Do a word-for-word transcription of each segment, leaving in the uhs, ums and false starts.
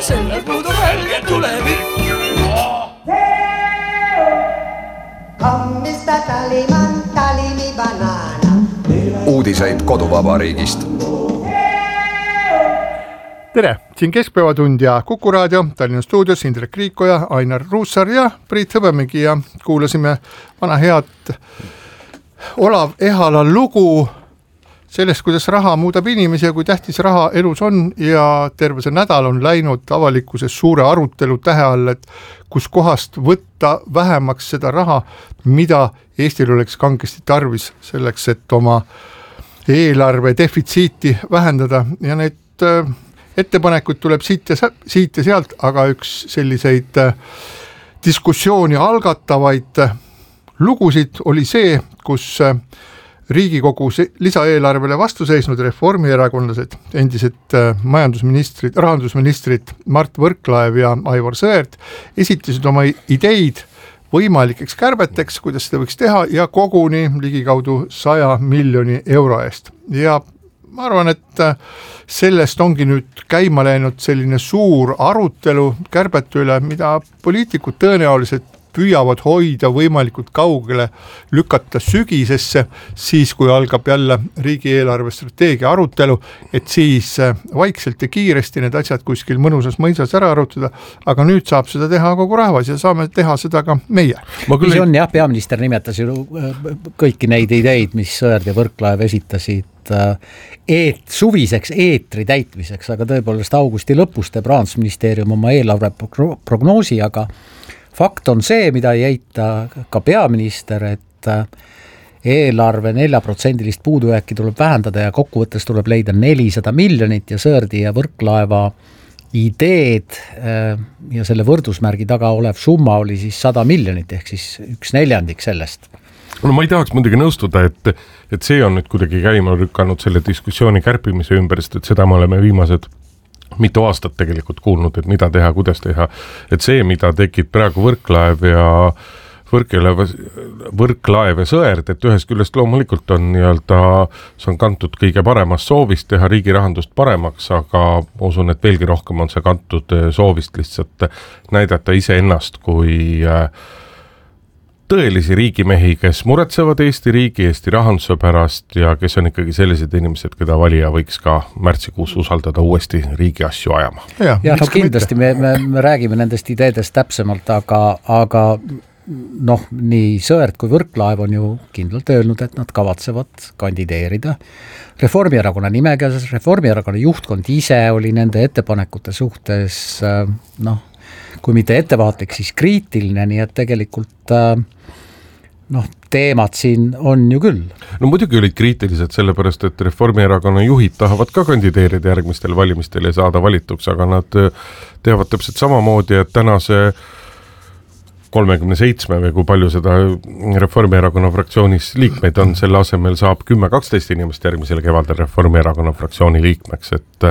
sellel puudub helge tulevik. Come mister Tallyman, tally me banana. Uudiseid koduvabariigist. Tere, siin Keskpäevatund ja Kuku Raadio, Tallinna stuudios Indrek Riikoja, Ainar Ruussaar ja Priit Hõbemägi ja kuulasime vana head Olav Ehala lugu sellest, kuidas raha muudab inimesi ja kui tähtis raha elus on ja terve see nädal on läinud avalikkuses suure arutelu tähe all, et kus kohast võtta vähemaks seda raha, mida Eestil oleks kangesti tarvis selleks, et oma eelarve defitsiiti vähendada ja need ettepanekud tuleb siit ja, siit ja sealt, aga üks selliseid diskussiooni algatavaid lugusid oli see, kus Riigikogu lisaeelarvele vastu seisnud reformierakondlased, endised majandusministrid, rahandusministrid Mart Võrklaev ja Aivar Sõerd esitasid oma ideid võimalikeks kärbeteks, kuidas seda võiks teha ja koguni ligikaudu saja miljoni euro eest. Ja ma arvan, et sellest ongi nüüd käima läinud selline suur arutelu kärbete üle, mida poliitikud tõenäoliselt püüavad hoida võimalikult kaugele, lükata sügisesse, siis kui algab jälle riigieelarve strateegia arutelu, et siis vaikselt ja kiiresti need asjad kuskil mõnusas mõisas ära arutada, aga nüüd saab seda teha kogu rahvas ja saame teha seda ka meie. Mis on jah, peaminister nimetas ju kõiki neid ideid, mis Sõerd ja Võrklaev esitasid eet, suviseks eetri täitmiseks, aga tõepoolest augusti lõpus teeb Rahandusministeerium oma eelarve prognoosi, aga fakt on see, mida ei eita ka peaminister, et eelarve neljaprotsendilist puudujääki tuleb vähendada ja kokkuvõttes tuleb leida nelisada miljonit ja Sõerdi ja Võrklaeva ideed ja selle võrdusmärgi taga olev summa oli siis sada miljonit ehk siis üks neljandik sellest. No ma ei tahaks muidugi nõustuda, et, et see on nüüd kuidagi käima lükanud selle diskussiooni kärpimise ümber, sest et seda me oleme viimased mitu aastat tegelikult kuulnud, et mida teha, kuidas teha, et see, mida tekib praegu Võrklaev ja Võrklaev, Võrklaev ja Sõerd, et ühest küljest loomulikult on nii-öelda, see on kantud kõige paremast soovist teha riigi rahandust paremaks, aga usun, et veelgi rohkem on see kantud soovist lihtsalt näidata iseennast kui tõelisi riigimehi, kes muretsevad Eesti riigi, Eesti rahanduse pärast ja kes on ikkagi sellised inimesed, keda valija võiks ka märtsikuus usaldada uuesti riigi asju ajama. Ja, ja no kindlasti me, me, me räägime nendest ideedest täpsemalt, aga, aga noh, nii Sõerd kui Võrklaev on ju kindlalt öelnud, et nad kavatsevad kandideerida Reformierakonna nimekirjas. Reformierakonna juhtkond ise oli nende ettepanekute suhtes noh, kui mitte ettevaatlik, siis kriitiline, nii et tegelikult noh, teemad siin on ju küll. No muidugi olid kriitilised sellepärast, et Reformierakonna juhid tahavad ka kandideerida järgmistel valimistel ja saada valituks, aga nad teavad täpselt samamoodi, et tänase kolmekümne seitsme või kui palju seda Reformierakonna fraktsioonis liikmeid on, selle asemel saab kümme kaksteist inimest järgmisel kevadel Reformierakonna fraktsiooni liikmeks, et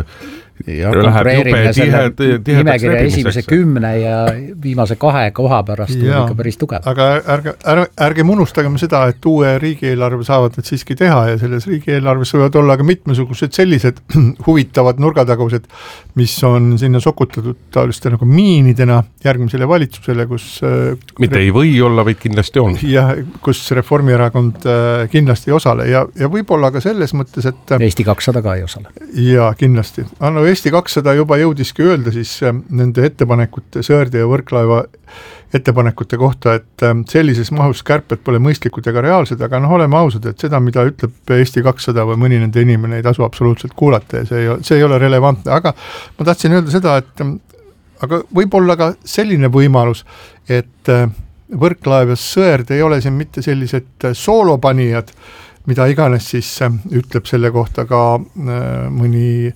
ja konkureerimine selle nimekirja esimese kümne ja viimase kahe koha pärast on ikka päris tugev. Aga ärge, ärge, ärge unustagem seda, et uue riigieelarve saavad nad siiski teha ja selles riigieelarves võivad olla ka mitmesugused sellised huvitavad nurgatagused, mis on sinna sokutatud taoliste nagu miinidena järgmisele valitsusele, kus mitte ei või olla, vaid kindlasti on. Ja kus Reformierakond kindlasti ei osale ja, ja võib-olla ka selles mõttes, et Eesti kakssada ka ei osale. Ja kindlasti. Anno Eesti kakssada juba jõudiski öelda siis nende ettepanekute, Sõerdi ja Võrklaeva ettepanekute kohta, et sellises mahus kärped pole mõistlikud ega reaalsed, aga noh, oleme ausad, et seda, mida ütleb Eesti kakssada või mõni nende inimene ei tasu absoluutselt kuulata ja see ei, see ei ole relevantne, aga ma tahtsin öelda seda, et aga võib-olla ka selline võimalus, et Võrklaev ja Sõerd ei ole siin mitte sellised soolopanijad, mida iganes siis ütleb selle kohta ka mõni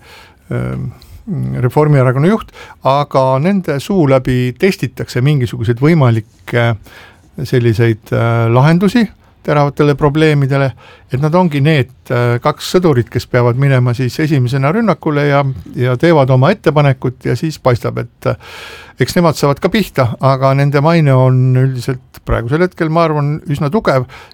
Reformierakonna juht, aga nende suu läbi testitakse mingisuguseid võimalikke selliseid lahendusi teravatele probleemidele, et nad ongi need kaks sõdurit, kes peavad minema siis esimesena rünnakule ja, ja teevad oma ettepanekut ja siis paistab, et eks nemad saavad ka pihta, aga nende maine on üldiselt praegusel hetkel, ma arvan, üsna tugev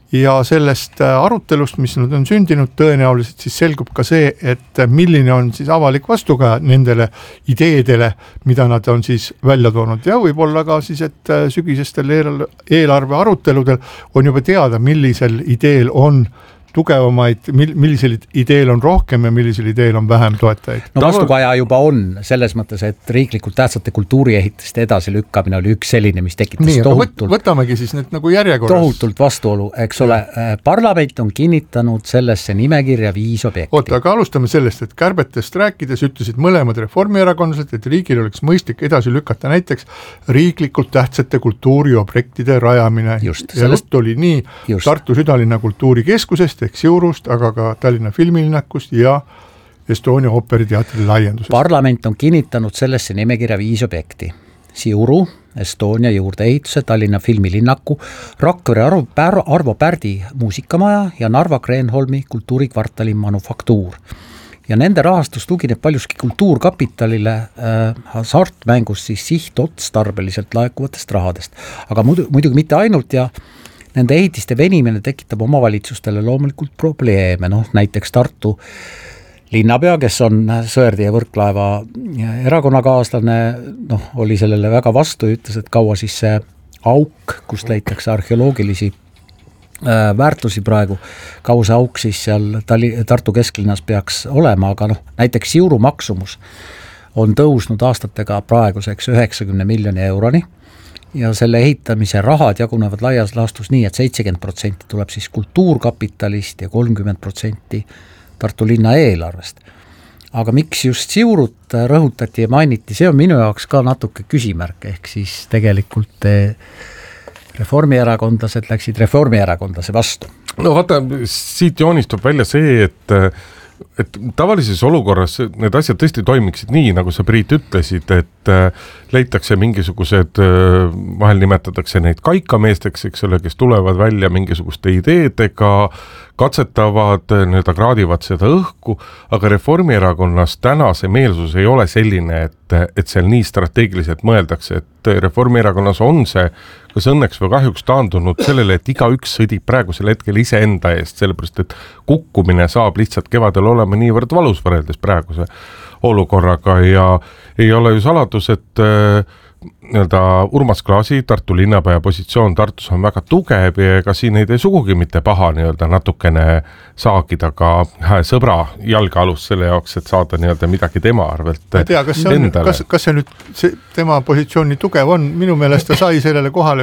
ja sellest arutelust, mis nüüd on sündinud, tõenäoliselt siis selgub ka see, et milline on siis avalik vastukaja nendele ideedele, mida nad on siis välja toonud ja võib-olla ka siis, et sügisestel eelarve aruteludel on juba teada, millisel ideel on tugevamaid, millisel ideel on rohkem ja millisel ideel on vähem toetajaid. No vastukaja juba on selles mõttes, et riiklikult tähtsate kultuuriehitiste edasi lükkamine oli üks selline, mis tekitas Nii, tohutult, võtamegi siis need nagu järjekorras. Tohutult vastuolu, eks ole. Parlament on kinnitanud sellesse nimekirja viis objekti. Oota, aga alustame sellest, et kärbetest rääkides ütlesid mõlemad reformierakondlased, et riigil oleks mõistlik edasi lükata näiteks riiklikult tähtsate kultuuriobjektide rajamine. Just, ja sellest... jutt oli nii just. Tartu Südalinna kultuurikeskusest ehk Siurust, aga ka Tallinna filmilinnakust ja Estonia ooperiteatri laiendusest. Parlament on kinnitanud sellesse nimekirja viis objekti. Siuru, Estonia juurdeehituse, Tallinna filmilinnaku, Rakvere Arvo, Arvo Pärdi muusikamaja ja Narva Kreenholmi kultuurikvartali manufaktuur. Ja nende rahastus tugineb paljuski kultuurkapitalile äh, hasartmängus siis sihtotstarbeliselt laekuvatest rahadest. Aga muidu, muidugi mitte ainult ja nende ehitiste venimine tekitab omavalitsustele loomulikult probleeme, noh näiteks Tartu linnapea, kes on Sõerdi ja Võrklaeva erakonnakaaslane, noh oli sellele väga vastu ja ütles, et kaua siis see auk, kust leitakse arheoloogilisi äh, väärtusi praegu, kaua see auk siis seal Tali, Tartu kesklinnas peaks olema, aga noh näiteks Siuru maksumus on tõusnud aastatega praeguseks üheksakümne miljoni euroni ja selle ehitamise rahad jagunevad laias laastus nii, et seitsekümmend protsenti tuleb siis kultuurkapitalist ja kolmkümmend protsenti Tartu linna eelarvest. Aga miks just Siurut rõhutati ja mainiti, see on minu jaoks ka natuke küsimärk, ehk siis tegelikult reformierakondlased läksid reformierakondlase vastu. No vaata, siit joonistub välja see, et et tavalises olukorras need asjad tõesti toimiksid nii, nagu sa Priit ütlesid, et leitakse mingisugused, vahel nimetatakse neid kaikameesteks, eks ole, kes tulevad välja mingisuguste ideedega, katsetavad, nii-öelda kraadivad seda õhku, aga Reformierakonnas täna see meelsus ei ole selline, et, et seal nii strateegiliselt mõeldakse, et Reformierakonnas on see kas õnneks või kahjuks taandunud sellele, et igaüks sõdib praegusel hetkel ise enda eest, sellepärast et kukkumine saab lihtsalt kevadel olema niivõrd valus võrreldes praeguse olukorraga ja ei ole ju saladus, et nii-öelda Urmas Klaasi, Tartu linnapea positsioon Tartus on väga tugev ja ega siin ei tee sugugi mitte paha nii-öelda natukene saagida ka sõbra jalgealust selle jaoks, et saada nii-öelda midagi tema arvelt. Ma tea, kas see, on, kas, kas see nüüd see, tema positsioon nii tugev on, minu meelest ta sai sellele kohale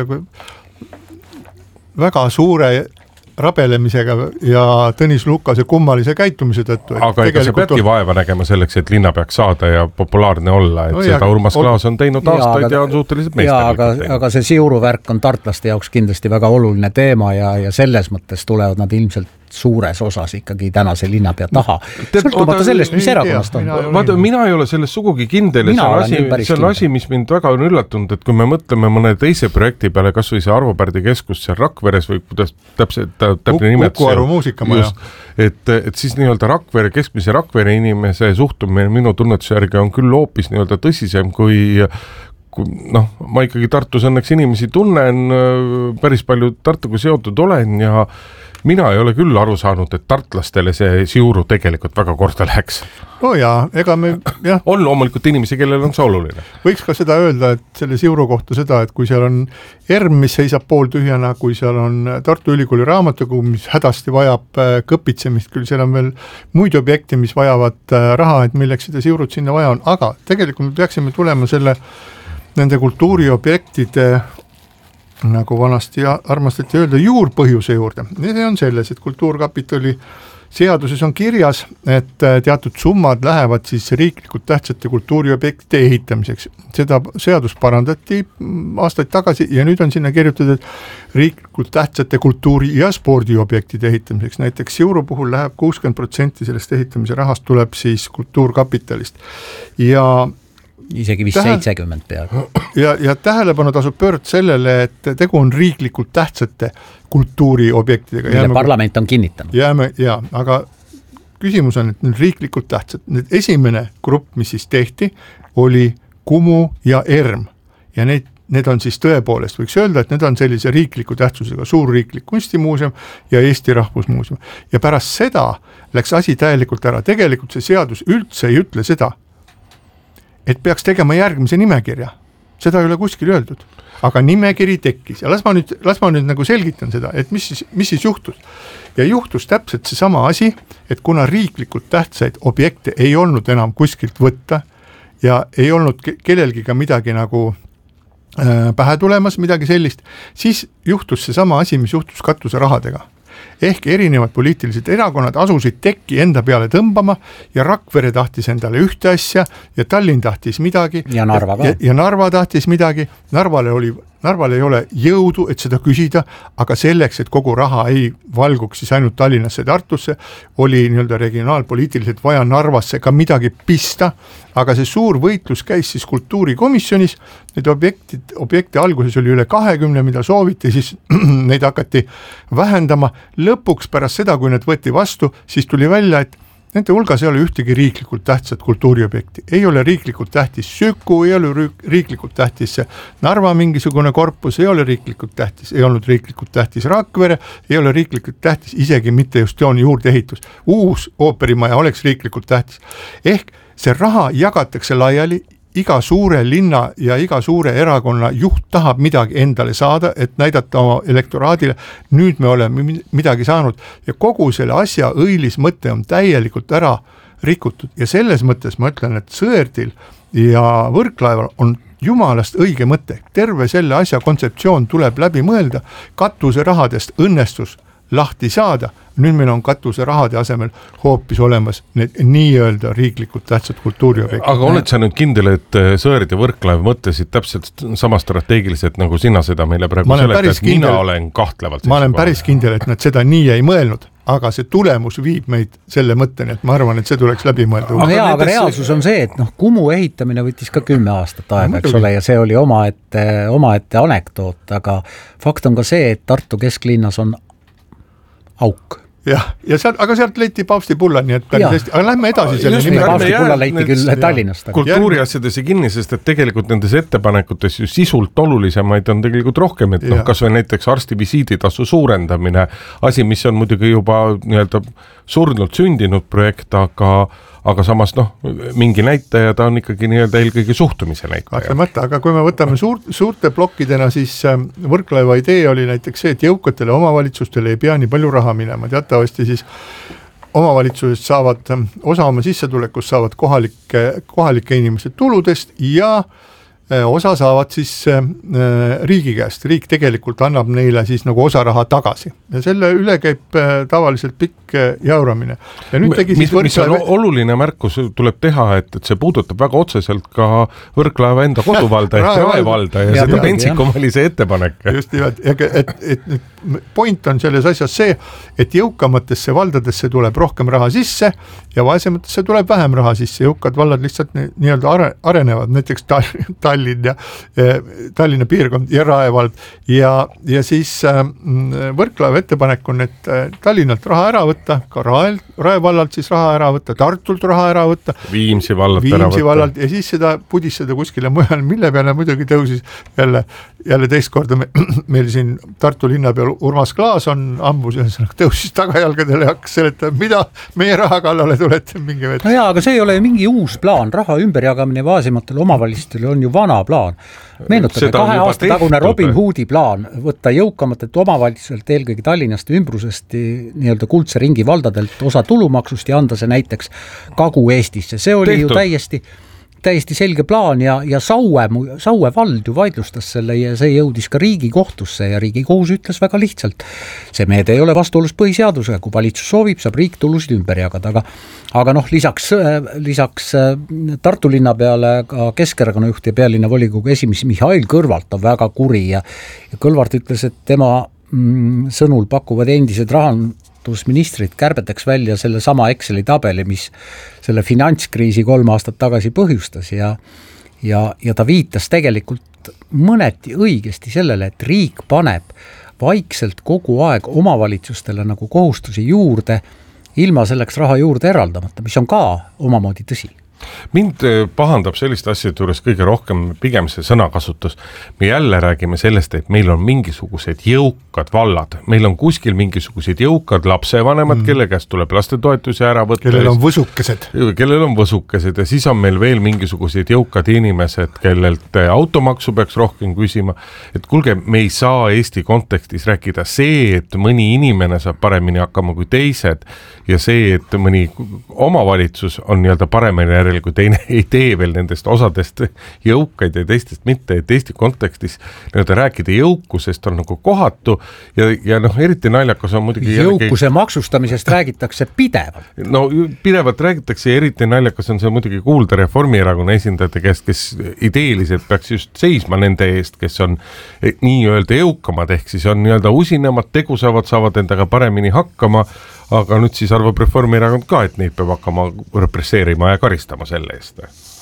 väga suure rabelemisega ja Tõnis Lukase kummalise käitumise tõttu. Aga ega see peadki on... vaeva nägema selleks, et linna peaks saada ja populaarne olla, et no seda ja, Urmas Klaas on teinud aastaid ja, aga, ja on suhteliselt meistelikult teinud. Aga see Siuru värk on tartlaste jaoks kindlasti väga oluline teema ja, ja selles mõttes tulevad nad ilmselt suures osas ikkagi tänase linnapea taha. Sõltumata sellest, mis erakonnast on. Mina, vaata, mina ei ole selles sugugi kindel ja see on, asi, see on asi, mis mind väga on üllatunud, et kui me mõtleme mõne teise projekti peale, kas või see Arvo Pärdi keskus seal Rakveres või kuidas täpselt täpne nimetus. Kukuaru muusikamaja. Et, et siis nii-öelda Rakvere, keskmise Rakvere inimese suhtumine minu tunnetuse järgi on küll hoopis nii-öelda tõsisem kui noh, ma ikkagi Tartus õnneks inimesi tunnen, päris palju Tartuga seotud olen ja mina ei ole küll aru saanud, et tartlastele see Siuru tegelikult väga korda läheks. No jaa, ega me, jah. On loomulikult inimesi, kellel on see oluline. Võiks ka seda öelda, et selle Siuru kohta seda, et kui seal on ERM, mis seisab pool tühjana, kui seal on Tartu Ülikooli raamatukogu, mis hädasti vajab kõpitsemist, küll seal on veel muid objekte, mis vajavad raha, et milleks seda Siurut sinna vaja on, aga tegelikult me peaksime tulema selle nende kultuuriobjektide nagu vanasti armastati öelda juurpõhjuse juurde. See on selles, et kultuurkapitali seaduses on kirjas, et teatud summad lähevad siis riiklikult tähtsate kultuuriobjektide ehitamiseks. Seda seadus parandati aastaid tagasi ja nüüd on sinna kirjutatud, et riiklikult tähtsate kultuuri- ja spordiobjektide ehitamiseks. Näiteks Siuru puhul läheb kuuskümmend protsenti sellest ehitamise rahast tuleb siis kultuurkapitalist. Ja isegi vist Tähe... seitsekümmend peaaegu. Ja, ja tähelepanu tasub pöörd sellele, et tegu on riiklikult tähtsate kultuuriobjektidega. Mille jääme, parlament on kinnitanud. Jääme, jaa, aga küsimus on, et nüüd riiklikult tähtsad. Nüüd esimene grupp, mis siis tehti, oli Kumu ja ERM. Ja neid need on siis tõepoolest, võiks öelda, et need on sellise riikliku tähtsusega suurriiklik kunstimuuseum ja Eesti Rahvusmuuseum. Ja pärast seda läks asi täielikult ära. Tegelikult see seadus üldse ei ütle seda, et peaks tegema järgmise nimekirja. Seda ei ole kuskil öeldud. Aga nimekiri tekkis ja las ma nüüd, las ma nüüd nagu selgitan seda, et mis siis, mis siis juhtus. Ja juhtus täpselt see sama asi, et kuna riiklikult tähtsaid objekte ei olnud enam kuskilt võtta ja ei olnud kellelgi ka midagi nagu äh, pähe tulemas, midagi sellist, siis juhtus see sama asi, mis juhtus katuse rahadega. Ehk erinevad poliitilised erakonnad asusid tekki enda peale tõmbama ja Rakvere tahtis endale ühte asja ja Tallinn tahtis midagi ja Narva, ja, ja Narva tahtis midagi. Narvale, oli, Narvale ei ole jõudu, et seda küsida, aga selleks, et kogu raha ei valguks siis ainult Tallinnasse ja Tartusse, oli nii-öelda regionaalpoliitiliselt vaja Narvasse ka midagi pista, aga see suur võitlus käis siis kultuurikomisjonis, need objektid, objekte alguses oli üle kahekümne, mida sooviti, siis neid hakati vähendama, lõpuks pärast seda, kui need võeti vastu, siis tuli välja, et nende hulgas ei ole ühtegi riiklikult tähtsat kultuuriobjekti. Ei ole riiklikult tähtis Süku, ei ole riiklikult tähtis Narva mingisugune korpus, ei ole riiklikult tähtis, ei olnud riiklikult tähtis Rakvere, ei ole riiklikult tähtis isegi mitte just jooni juurdeehitus. Uus ooperimaja oleks riiklikult tähtis. Ehk see raha jagatakse laiali, iga suure linna ja iga suure erakonna juht tahab midagi endale saada, et näidata oma elektoraadile, nüüd me oleme midagi saanud ja kogu selle asja õilis mõte on täielikult ära rikutud ja selles mõttes ma ütlen, et Sõerdil ja Võrklaeval on jumalast õige mõte, terve selle asja kontseptsioon tuleb läbi mõelda, katuse rahadest õnnestus lahti saada, nüüd meil on katuse rahade asemel hoopis olemas need nii-öelda riiklikult tähtsad kultuuriobjektid. Aga oled sa nüüd kindel, et Sõerd ja Võrklaev mõtlesid täpselt sama strateegiliselt, nagu sina seda meile praegu seleta, et kindel, mina olen kahtlevalt. Ma olen päris kindel, et nad seda nii ei mõelnud, aga see tulemus viib meid selle mõtteni, et ma arvan, et see tuleks läbi mõelda. Aga, aga, aga reaalsus on see, et noh, Kumu ehitamine võttis ka kümme aastat aega, eks ole, ja see oli omaette, omaette anekdoot, aga fakt on ka see, et Tartu kesklinnas on auk. Jah, ja sealt, aga sealt leiti Paavsti pulla, nii et päris hästi, aga lähme edasi selle nime. Paavsti pulla leiti küll Tallinnast. Kultuuriasjadesse kinni, sest et tegelikult nendes ettepanekutes ju sisult olulisemaid on tegelikult rohkem, et noh, kas või näiteks arsti visiiditasu suurendamine, asi, mis on muidugi juba nii-öelda surnult sündinud projekt, aga aga samas noh, mingi näitaja ta on ikkagi nii-öelda eelkõige suhtumise näitaja. Kahtlemata, aga kui me võtame suur, suurte plokkidena, siis Võrklaeva idee oli näiteks see, et jõukatele omavalitsustele ei pea nii palju raha minema. Teatavasti siis omavalitsusest saavad, osa oma sissetulekust saavad kohalike, kohalike inimeste tuludest ja osa saavad siis riigi käest. Riik tegelikult annab neile siis nagu osa raha tagasi. Ja selle üle käib tavaliselt pikk jauramine. Ja nüüd tegi mis, mis on oluline märkus tuleb teha, et, et see puudutab väga otseselt ka Võrklaeva enda koduvalda ehk Raevalda ja, ja seda pentsikumalise ettepanek. Just nimelt, et, et, et point on selles asjas see, et jõukamatesse valdadesse tuleb rohkem raha sisse ja vaesematesse tuleb vähem raha sisse. Jõukad vallad lihtsalt nii-öelda arenevad, näiteks ta Tallinn ja Tallinna piirkond ja Raevald ja, ja siis äh, Võrklaeva ettepanek on, et äh, Tallinnalt raha ära võtta, ka Rae, Raevallalt siis raha ära võtta, Tartult raha ära võtta, Viimsi vallalt Viimsi ära võtta vallalt, ja siis seda pudistada kuskile mujal, mille peale muidugi tõusis jälle, jälle teist korda me, meil siin Tartu linna peal Urmas Klaas on ambus ja tõusis tagajalgadele ja hakkas seletama, mida meie raha kallale tulete mingi vets. No jaa, aga see ei ole mingi uus plaan, raha ümberjagamine vaesematele omavalistele on ju vana plaan. Meenutage, kahe aasta tagune Robin Hoodi plaan võtta jõukamatelt omavalitsuselt, eelkõige Tallinnast ümbrusest nii-öelda kuldse ringi valdadelt osa tulumaksust ja anda see näiteks Kagu-Eestisse. See oli Tehtud. ju täiesti täiesti selge plaan ja, ja Saue, Saue vald ju vaidlustas selle ja see jõudis ka Riigikohtusse ja Riigikohus ütles väga lihtsalt. See meede ei ole vastuolus põhiseadusega, kui valitsus soovib, saab riik tulusid ümber jagada, aga, aga noh, lisaks, lisaks Tartu linna peale ka Keskerakonna juht ja pealinna volikogu esimees Mihhail Kõlvart on väga kuri ja, ja Kõlvart ütles, et tema mm, sõnul pakuvad endised rahan ministrid kärbeteks välja selle sama Exceli tabeli, mis selle finantskriisi kolm aastat tagasi põhjustas ja, ja, ja ta viitas tegelikult mõneti õigesti sellele, et riik paneb vaikselt kogu aeg omavalitsustele nagu kohustusi juurde, ilma selleks raha juurde eraldamata, mis on ka omamoodi tõsi. Mind pahandab selliste asjade juures kõige rohkem pigem see sõnakasutus. Me jälle räägime sellest, et meil on mingisugused jõukad vallad. Meil on kuskil mingisugused jõukad lapsevanemad, mm. kelle käest tuleb lastetoetusi ära võtta. Kellel on võsukesed. Kellel on võsukesed ja siis on meil veel mingisugused jõukad inimesed, kellelt automaksu peaks rohkem küsima. Et kuulge, me ei saa Eesti kontekstis rääkida see, et mõni inimene saab paremini hakkama kui teised ja see, et mõni omavalitsus on nii-öelda paremini järel, kui teine ei tee veel nendest osadest jõukaid ja teistest mitte, et Eesti kontekstis nii-öelda rääkida jõukusest on nagu kohatu ja, ja noh, eriti naljakas on muidugi jõukuse jällegi... maksustamisest räägitakse pidevalt. No pidevalt räägitakse ja eriti naljakas on see muidugi kuulda Reformierakonna esindajate käest, kes ideeliselt peaks just seisma nende eest, kes on nii-öelda jõukamad, ehk siis on nii-öelda usinemad, tegusavad, saavad endaga paremini hakkama, aga nüüd siis arvab Reformierakond ka, et neid peab hakkama represseerima ja karistama selle eest.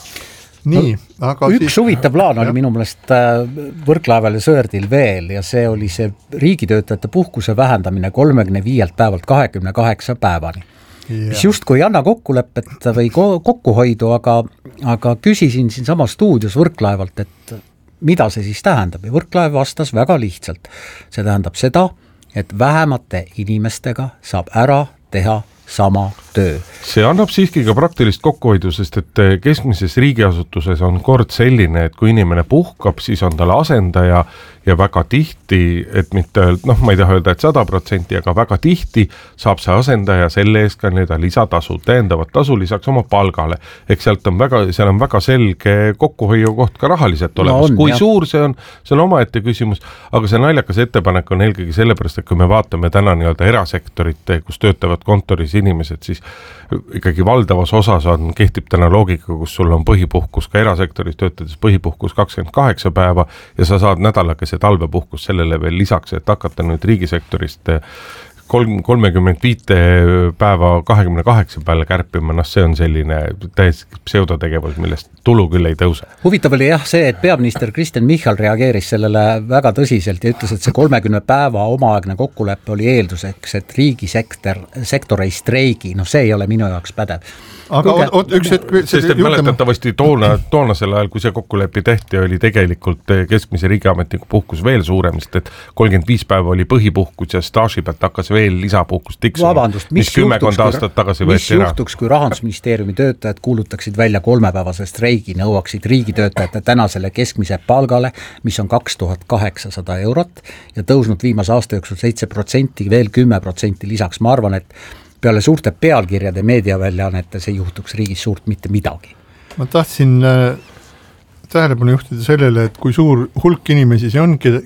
Nii, no, aga üks siis... huvitav plaan oli minu meelest Võrklaeval ja Sõerdil veel ja see oli see riigitöötajate puhkuse vähendamine kolmekümne viielt päevalt kahekümne kaheksa päevani. Yeah. Mis justkui ei anna kokkulepet või kokkuhoidu, aga, aga küsisin siin sama stuudios Võrklaevalt, et mida see siis tähendab ja Võrklaev vastas väga lihtsalt. See tähendab seda, et vähemate inimestega saab ära teha sama töö. See annab siiski ka praktilist kokkuhoidu, sest et keskmises riigiasutuses on kord selline, et kui inimene puhkab, siis on tal asendaja ja väga tihti, et mitte öelda, noh ma ei taha öelda, et sada protsenti, aga väga tihti saab see asendaja selle eest ka nii-öelda lisatasu, täiendavat tasu lisaks oma palgale. Eks sealt on väga, seal on väga selge kokkuhoiu koht ka rahaliselt olemas. No on, kui jah. Suur see on, see on omaette küsimus, aga see naljakas ettepanek on eelkõige sellepärast, et kui me vaatame täna nii-öelda erasektorit, kus töötavad kontoris inimesed, siis ikkagi valdavas osas on, kehtib täna loogika, kus sul on põhipuhkus ka erasektoris töötades põhipuhkus kakskümmend kaheksa päeva ja sa saad nädalakese talvepuhkus sellele veel lisaks, et hakata nüüd riigisektorist kolmekümmend viis päeva kahekümne kaheksa peale kärpima, noh see on selline täiesti pseudotegevus, millest tulu küll ei tõuse. Huvitav oli jah see, et peaminister Kristen Michal reageeris sellele väga tõsiselt ja ütles, et see kolmekümne päeva omaaegne kokkulepe oli eelduseks, et riigisektor sektor ei streigi, noh see ei ole minu jaoks pädev. Aga Kuge, oot, üks hetk... Sest et mäletatavasti toona, toonasel ajal, kui see kokkulepi tehti, oli tegelikult keskmise riigiametniku puhkus veel suurem, sest et kolmkümmend viis päeva oli põhipuhkus ja staaži pealt hakkas veel lisapuhkust tiksuma. Vabandust, mis, mis, juhtuks, kui, mis juhtuks, kui Rahandusministeeriumi töötajad kuulutaksid välja kolmepäevase streigi, nõuaksid riigitöötajate tänasele keskmise palgale, mis on kaks tuhat kaheksasada eurot ja tõusnud viimase aasta jooksul seitse protsenti, veel kümme protsenti lisaks. Ma arvan, et peale suurte pealkirjade meediaväljaannetes ei juhtuks riigis suurt mitte midagi. Ma tahtsin äh, tähelepanu juhtida sellele, et kui suur hulk inimesi see on, keda,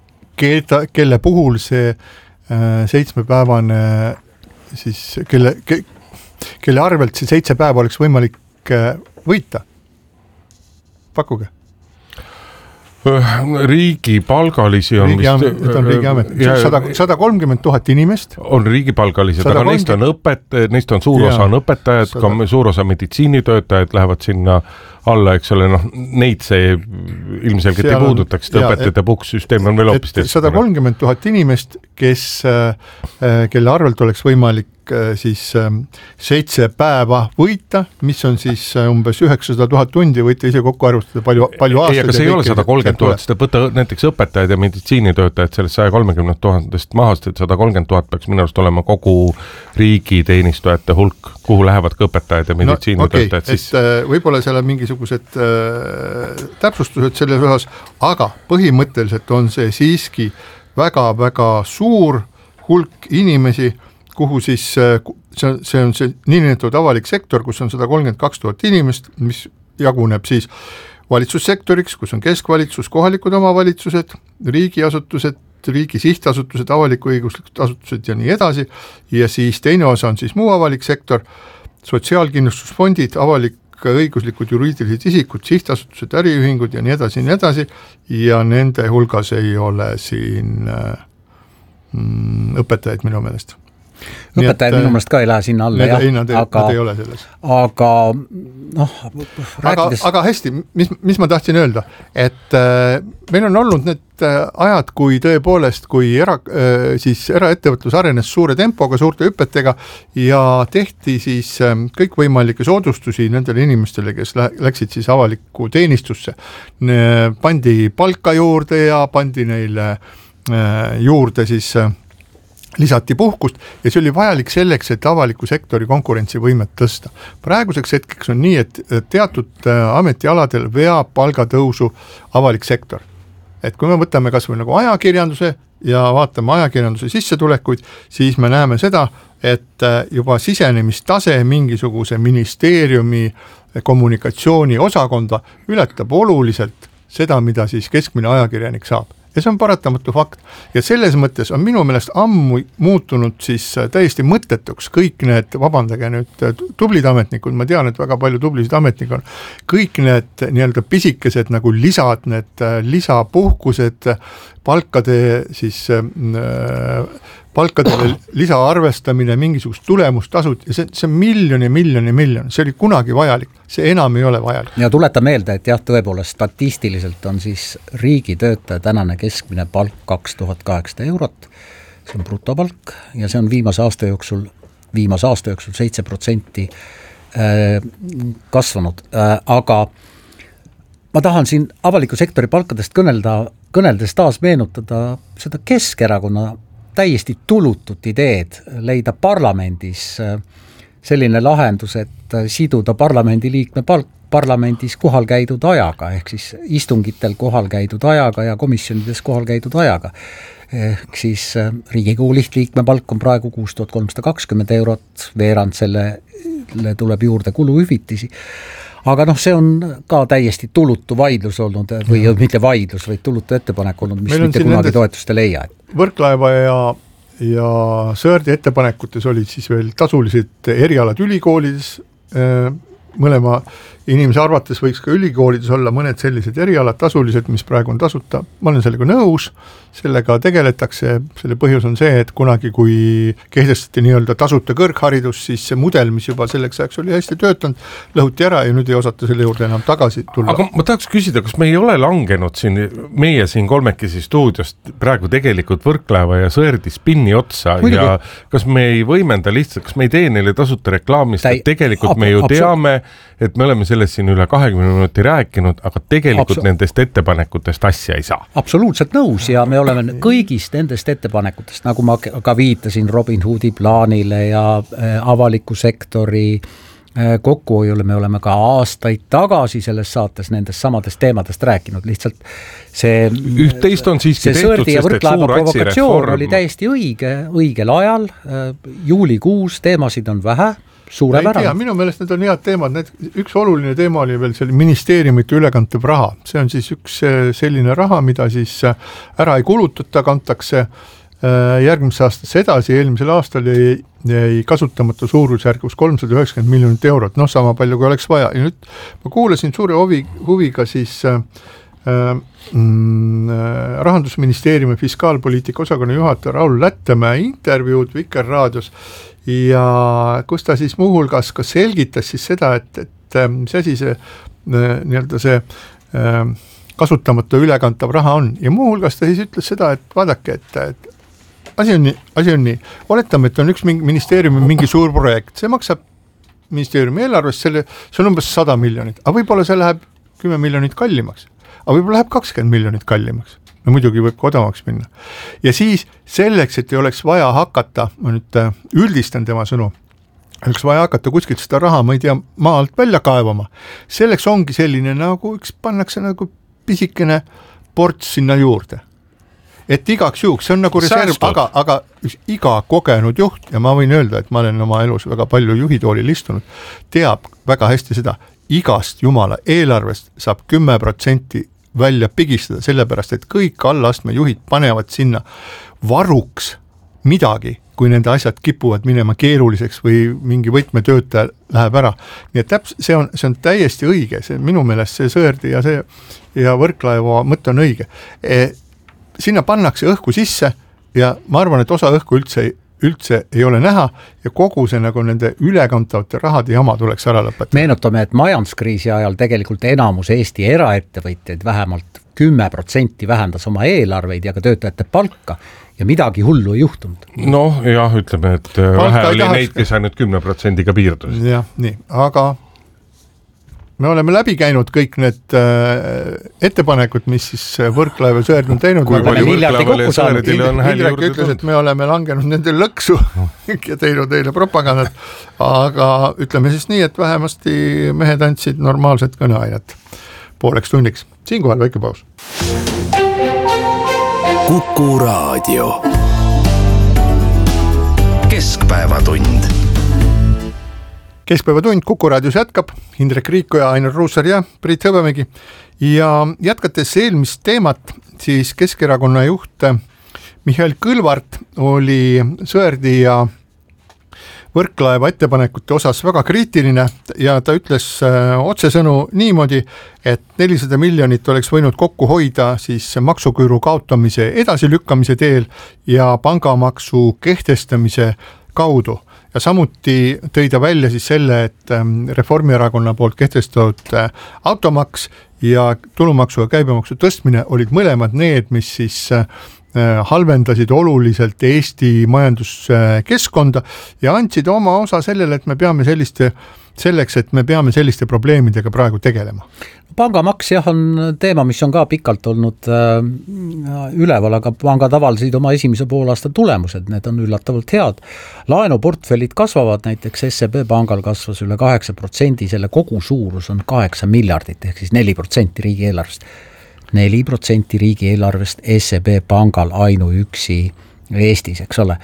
keda, kelle puhul see äh, seitsmepäevane siis, kelle, ke, kelle arvelt see seitse päeva oleks võimalik äh, võita. Pakkuge. Riigipalgalisi on riigi vist... Amet, on riigiamet. sada kolmkümmend tuhat inimest. On riigipalgalised, aga neist on, õpet, neist on suur osa on õpetajad, sada... ka suur osa meditsiinitöötajad lähevad sinna alla, eks ole, noh, neid see ilmselgelt ei puudutaks, et õpetajate puhkussüsteem on veel hoopis teist. sada kolmkümmend tuhat inimest, kes, kelle arvelt oleks võimalik siis seitse päeva võita, mis on siis umbes üheksasada tuhat tundi, võite ise kokku arvustada palju, palju aastaid. Ei, aga see ei ole sada kolmkümmend tuhat, seda võtta näiteks õpetajad ja meditsiinitöötajad sellest saja kolmekümne tuhandest mahast, et sada kolmkümmend tuhat peaks minu arust olema kogu riigiteenistujate hulk, kuhu lähevad ka õpetajad ja meditsiinitöötajad no, okay, sisse. Võib-olla seal on mingisugused äh, täpsustused selles osas, aga põhimõtteliselt on see siiski väga-väga suur hulk inimesi, kuhu siis see on see, on see niinimetatud avalik sektor, kus on sada kolmkümmend kaks tuhat inimest, mis jaguneb siis valitsussektoriks, kus on keskvalitsus, kohalikud omavalitsused, riigiasutused, riigi sihtasutused, avaliku-õiguslikud asutused ja nii edasi, ja siis teine osa on siis muu avalik sektor, sotsiaalkindlustusfondid, avalik-õiguslikud juriidilised isikud, sihtasutused, äriühingud ja nii edasi, nii edasi, ja nende hulgas ei ole siin mm, õpetajaid minu meelest. õpetajad minu meelest ka ei lähe sinna alla, jah, nad, aga, nad ei ole selles. Aga noh, rääkides... aga, aga hästi, mis, mis ma tahtsin öelda, et äh, meil on olnud need äh, ajad, kui tõepoolest, kui era, äh, siis eraettevõtlus arenes suure tempoga, suurte hüpetega ja tehti siis äh, kõikvõimalikke soodustusi nendele inimestele, kes lä- läksid siis avalikku teenistusse. Pandi palka juurde ja pandi neile äh, juurde siis äh, lisati puhkust ja see oli vajalik selleks, et avaliku sektori konkurentsivõimet tõsta. Praeguseks hetkeks on nii, et teatud ametialadel veab palgatõusu avalik sektor. Et kui me võtame kas või nagu ajakirjanduse ja vaatame ajakirjanduse sissetulekuid, siis me näeme seda, et juba sisenemistase mingisuguse ministeeriumi kommunikatsiooni osakonda ületab oluliselt seda, mida siis keskmine ajakirjanik saab. Ja see on paratamatu fakt. Ja selles mõttes on minu meelest ammu muutunud siis täiesti mõttetuks kõik need, vabandage nüüd, tublid ametnikud, ma tean, et väga palju tublisid ametnikud on, kõik need nii-öelda pisikesed nagu lisad, need lisapuhkused, palkade siis äh, palkadele lisaarvestamine, mingisugust tulemustasud ja see, see on miljoni, miljoni, miljon, see oli kunagi vajalik, see enam ei ole vajalik. Ja tuleta meelde, et jah, tõepoolest statistiliselt on siis riigitöötaja tänane keskmine palk kaks tuhat kaheksasada eurot, see on brutopalk ja see on viimase aasta jooksul, viimase aasta jooksul seitse protsenti kasvanud, aga ma tahan siin avaliku sektori palkadest kõnelda, kõneldes taas meenutada seda Keskerakonna täiesti tulutut ideed leida parlamendis selline lahendus, et siduda parlamendi liikme palk parlamendis kohal käidud ajaga, ehk siis istungitel kohal käidud ajaga ja komisjonides kohal käidud ajaga. Ehk siis Riigikogu lihtliikme palk on praegu kuus tuhat kolmsada kakskümmend eurot, veerand sellele tuleb juurde kuluhüvitisi. Aga noh, see on ka täiesti tulutu vaidlus olnud või ja. mitte vaidlus, vaid tulutu ettepanek olnud, mis mitte kunagi toetust ei leia. Võrklaeva ja, ja Sõerdi ettepanekutes olid siis veel tasulised erialad ülikoolides, mõlema inimese arvates võiks ka ülikoolides olla mõned sellised erialad tasulised, mis praegu on tasuta. Ma olen sellega nõus, sellega tegeletakse, selle põhjus on see, et kunagi kui kehtestati nii-öelda tasuta kõrgharidus, siis see mudel, mis juba selleks ajaks oli hästi töötanud, lõhuti ära ja nüüd ei osata selle juurde enam tagasi tulla. Aga ma tahaks küsida, kas me ei ole langenud siin, meie siin kolmekesi stuudiost praegu tegelikult Võrklaeva ja Sõerdi spinni otsa Muidugi. Ja kas me ei võimenda lihtsalt, kas me ei tee neile tasuta reklaamist, et tegelikult ab- me ju teame, et me oleme sellest siin üle kahekümne minuti rääkinud, aga tegelikult Absol- nendest ettepanekutest asja ei saa. Absoluutselt nõus ja me oleme kõigist nendest ettepanekutest, nagu ma ka viitasin Robin Hoodi plaanile ja avaliku sektori kokkuhoiule, me oleme ka aastaid tagasi selles saates nendest samadest teemadest rääkinud, lihtsalt see üht-teist on siiski see tehtud, sest et suur otsireform oli täiesti õige, õigel ajal, juulikuus teemasid on vähe, suurepärane. Minu meelest need on head teemad, need, üks oluline teema oli veel selle ministeeriumite ülekantav raha, see on siis üks selline raha, mida siis ära ei kulutata, kantakse järgmise aastasse edasi, eelmisel aastal jäi, jäi kasutamata suurusjärgus kolmsada üheksakümmend miljonit eurot, noh sama palju kui oleks vaja ja nüüd ma kuulasin suure huvi, huviga siis äh, mm, Rahandusministeeriumi fiskaalpoliitika osakonna juhataja Raul Lättemäe intervjuud Vikerraadios ja kus ta siis muuhulgas ka selgitas siis seda, et, et see asi see nii-öelda see kasutamata ülekantav raha on ja muuhulgas ta siis ütles seda, et vaadake, et, et asi on nii, asi on nii. Oletame, et on üks mingi ministeeriumi mingi suur projekt, see maksab ministeeriumi eelarvest, selle, see on umbes sada miljonit, aga võib-olla see läheb kümme miljonit kallimaks, aga võib-olla läheb kakskümmend miljonit kallimaks. No muidugi võib ka odavaks minna. Ja siis selleks, et ei oleks vaja hakata, ma nüüd üldistan tema sõnu, oleks vaja hakata kuskilt seda raha, ma ei tea, maalt välja kaevama. Selleks ongi selline nagu, üks pannakse nagu pisikene ports sinna juurde. Et igaks juhuks, see on nagu reserv, aga, aga iga kogenud juht, ja ma võin öelda, et ma olen oma elus väga palju juhitoolil istunud, teab väga hästi seda, igast jumala eelarvest saab kümme protsenti välja pigistada, sellepärast, et kõik allastme juhid panevad sinna varuks midagi, kui nende asjad kipuvad minema keeruliseks või mingi võtmetöötaja läheb ära. Nii et täps, see, on, see on täiesti õige, see minu meelest see Sõerdi ja, see, ja Võrklaeva mõte on õige. E, sinna pannakse õhku sisse ja ma arvan, et osa õhku üldse ei, üldse ei ole näha ja kogu see nagu nende ülekantavate rahade jama tuleks ära lõpetada. Meenutame, et majanduskriisi ajal tegelikult enamus Eesti eraettevõtjaid vähemalt kümme protsenti vähendas oma eelarveid ja ka töötajate palka ja midagi hullu ei juhtunud. Noh, jah, ütleme, et palka vähe oli tahaks... neid, kes ainult kümne protsendiga piirdus. Jah, nii, aga me oleme läbi käinud kõik need äh, ettepanekud, mis siis Võrklaev ja Sõerd on teinud. Kui palju Võrklaeval ja Sõerdil on hääli juurde ütles, et me oleme langenud nende lõksu ja teinud eile propagandat, aga ütleme siis nii, et vähemasti mehed andsid normaalset kõneainet pooleks tunniks. Siinkohal väike paus. Kuku Raadio. Keskpäevatund. Keskpäevatund Kuku Raadios jätkab, Indrek Riiko ja Ainar Ruussaar ja Priit Hõbemägi. Ja jätkates eelmist teemat, siis Keskerakonna juht Mihhail Kõlvart oli Sõerdi ja Võrklaeva ettepanekute osas väga kriitiline ja ta ütles otsesõnu niimoodi, et nelisada miljonit oleks võinud kokku hoida siis maksuküüru kaotamise edasilükkamise teel ja pangamaksu kehtestamise kaudu. Ja samuti tõi ta välja siis selle, et Reformierakonna poolt kehtestatud automaks ja tulumaksu ja käibemaksu tõstmine olid mõlemad need, mis siis halvendasid oluliselt Eesti majanduskeskkonda ja andsid oma osa sellele, et me peame selliste, selleks, et me peame selliste probleemidega praegu tegelema. Pangamaks jah on teema, mis on ka pikalt olnud äh, üleval, aga pangad avaldasid oma esimese poolaasta tulemused, need on üllatavalt head. Laenuportfellid kasvavad, näiteks S E B pangal kasvas üle kaheksa protsendi, selle kogu suurus on kaheksa miljardit, ehk siis neli protsenti riigieelarvest. neli protsenti riigieelarvest S E B pangal ainuüksi Eestis, eks ole.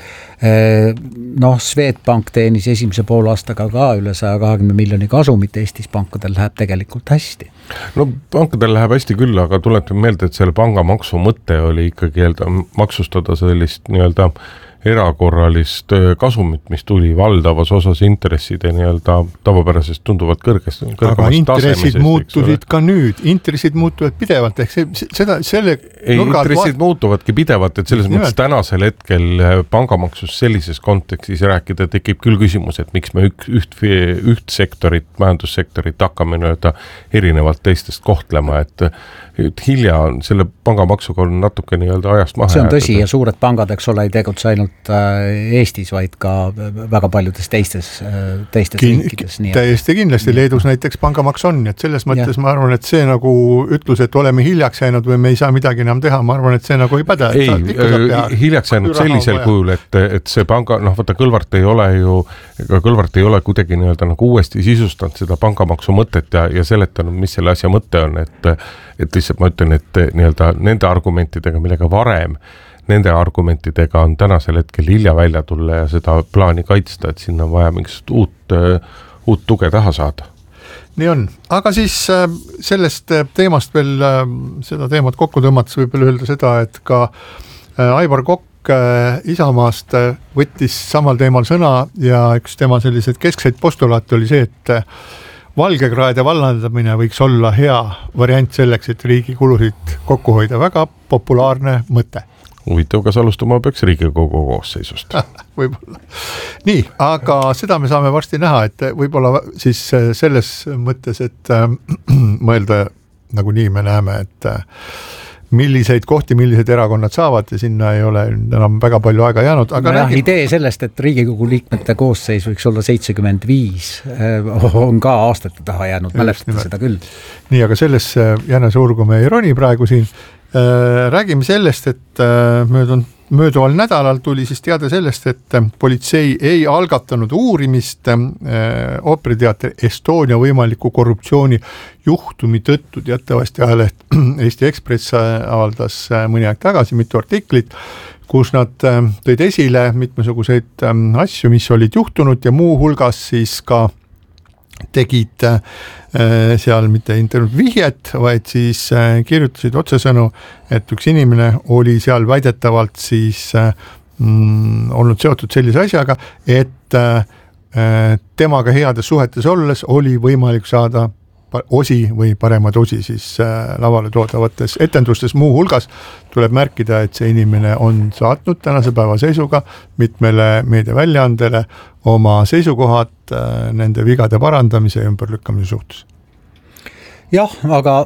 Noh, Swedbank teenis esimese poolaastaga ka üle saja kahekümne miljoni kasumit, Eestis pankadel läheb tegelikult hästi. No pankadel läheb hästi küll, aga tuletame meelde, et selle pangamaksu mõte oli ikkagi öelda, maksustada sellist nii-öelda erakorralist kasumit, mis tuli valdavas osas intresside nii-öelda tavapärasest tunduvalt kõrgest. Aga intressid muutusid ka nüüd, intressid muutuvad pidevalt, ehk see, seda, selle ei, intressid vaat... muutuvadki pidevalt, et selles Nimelt. mõttes tänasel hetkel pangamaksust sellises kontekstis rääkida tekib küll küsimus, et miks me ük, üht, üht sektorit, majandussektorit hakkame nii-öelda erinevalt teistest kohtlema, et et hilja on selle pangamaksuga on natuke nii-öelda ajast maha. See on tõsi ja suured pangad, eks ole, ei tegutse ainult Eestis, vaid ka väga paljudes teistes, teistes Kin- riikides. Nii täiesti kindlasti, Leedus näiteks pangamaks on, et selles mõttes ja. ma arvan, et see nagu ütlus, et oleme hiljaks jäänud või me ei saa midagi enam teha, ma arvan, et see nagu ei päde. Ei, hiljaks jäänud sellisel kujul, et, et see panga, noh võtta Kõlvart ei ole ju, ega Kõlvart ei ole kuidagi nii-öelda nagu uuesti sisustanud seda pangamaksu mõtet ja, ja seletanud, mis selle asja mõte on, et et lihtsalt ma ütlen, et nii-öelda nende argumentidega, millega varem, nende argumentidega on tänasel hetkel hilja välja tulla ja seda plaani kaitsta, et sinna on vaja mingisugust uut, uut tuge taha saada. Nii on, aga siis sellest teemast veel, seda teemat kokku tõmmates võib veel öelda seda, et ka Aivar Kokk Isamaast võttis samal teemal sõna ja üks tema sellised keskseid postulaate oli see, et valgekraede vallandamine võiks olla hea variant selleks, et riigi kulusid kokku hoida. Väga populaarne mõte. Huvitav, kas alustama peaks Riigikogu koosseisust? Võib-olla. Nii, aga seda me saame varsti näha, et võib-olla siis selles mõttes, et äh, mõelda nagu nii me näeme, et äh, milliseid kohti, millised erakonnad saavad ja sinna ei ole enam väga palju aega jäänud. Aga ja, räägime... Idee sellest, et Riigikogu liikmete koosseis võiks olla seitsekümmend viis on ka aastate taha jäänud, mäletada seda küll. Nii, aga sellesse jänesurgu me ei roni praegu siin. Räägime sellest, et möödunud Mööduval nädalal tuli siis teada sellest, et politsei ei algatanud uurimist ooperiteater Estonia võimaliku korruptsiooni juhtumi tõttu. Teatavasti ajaleht Eesti Ekspress avaldas mõni aeg tagasi mitu artiklit, kus nad tõid esile mitmesuguseid asju, mis olid juhtunud ja muu hulgas siis ka tegid seal mitte internet vihjet, vaid siis kirjutasid otsesõnu, et üks inimene oli seal väidetavalt siis mm, olnud seotud sellise asjaga, et temaga heades suhetes olles oli võimalik saada osi või paremad osi siis lavale toodavates etendustes. Muu hulgas tuleb märkida, et see inimene on saatnud tänase päeva seisuga mitmele meediaväljaandele oma seisukohad nende vigade parandamise ja ümberlükkamise suhtes. Jah, aga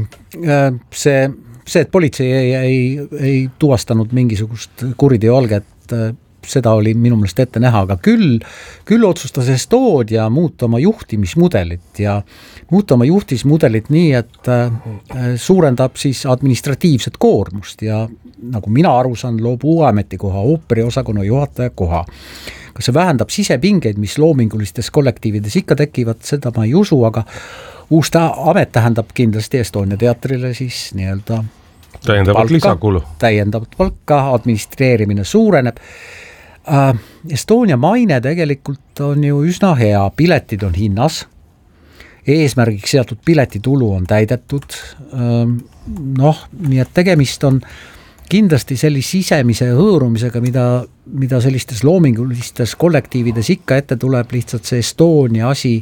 see, see, et politsei ei, ei, ei tuvastanud mingisugust kuriteoalget, seda oli minu meelest ette näha, aga küll, küll otsustas Estonia muuta oma juhtimismudelit ja muuta oma juhtimismudelit nii, et suurendab siis administratiivset koormust ja nagu mina aru saan, loob uue ametikoha, ooperiosakonna juhataja koha. Kas see vähendab sisepingeid, mis loomingulistes kollektiivides ikka tekivad, seda ma ei usu, aga uus amet tähendab kindlasti Estonia teatrile siis nii-öelda täiendavat lisakulu. Täiendavat palka, administreerimine suureneb. Estonia maine tegelikult on ju üsna hea, piletid on hinnas, eesmärgiks seatud piletitulu on täidetud, noh, nii et tegemist on kindlasti sellise sisemise hõõrumisega, mida, mida sellistes loomingulistes kollektiivides ikka ette tuleb, lihtsalt see Estonia asi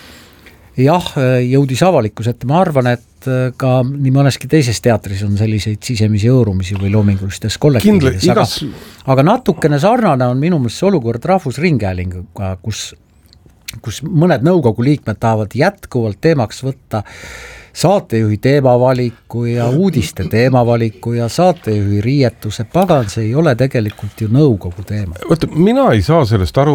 jah, jõudis avalikus, et ma arvan, et ka nii mõneski teises teatris on selliseid sisemisi hõõrumisi või loomingulistes kollektiivides, aga, igas... aga natukene sarnane on minu meelest olukord Rahvusringhäälinguga, kus, kus mõned nõukogu liikmed tahavad jätkuvalt teemaks võtta saatejuhi teemavaliku ja uudiste teemavaliku ja saatejuhi riietuse, pagan, see ei ole tegelikult ju nõukogu teema. Võtta, mina ei saa sellest aru,